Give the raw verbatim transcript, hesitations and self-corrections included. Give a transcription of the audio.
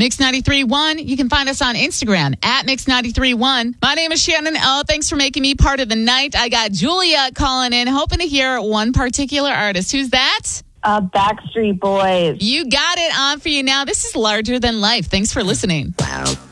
Mix ninety-three point one. You can find us on Instagram at Mix ninety-three point one. My name is Shannon O. Thanks for making me part of the night. I got Julia calling in, hoping to hear one particular artist. Who's that? Uh, Backstreet Boys. You got it on for you now. This is Larger Than Life. Thanks for listening. Wow.